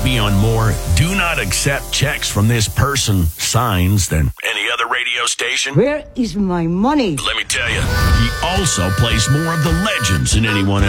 be on more do not accept checks from this person signs than any other radio station. Where is my money? Let me tell you, he also plays more of the legends than anyone else.